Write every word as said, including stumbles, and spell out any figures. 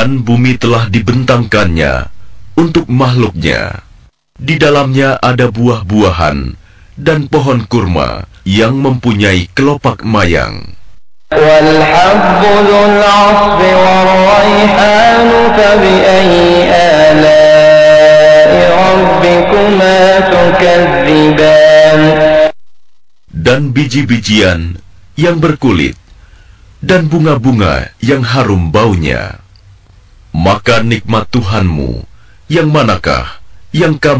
Dan bumi telah dibentangkannya untuk makhluknya. Di dalamnya ada buah-buahan dan pohon kurma yang mempunyai kelopak mayang. وَالْحَبُّ ذُو الْعَصْفِ وَالرَّيْحَانُ فَبِأَيِّ آلَاءِ رَبِّكُمَا تُكَذِّبَانِ. Dan biji-bijian yang berkulit dan bunga-bunga yang harum baunya. Maka nikmat Tuhanmu yang manakah yang kamu